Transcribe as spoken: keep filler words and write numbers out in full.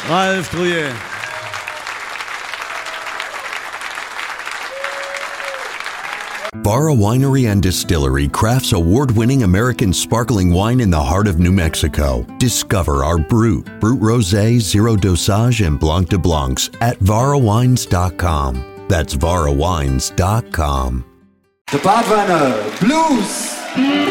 Ralf Trouillet. Barra Winery and Distillery crafts award-winning American sparkling wine in the heart of New Mexico. Discover our Brut, Brut Rosé, Zero Dosage, and Blanc de Blancs at vara wines dot com. That's vara wines dot com. The Badweiner Blues.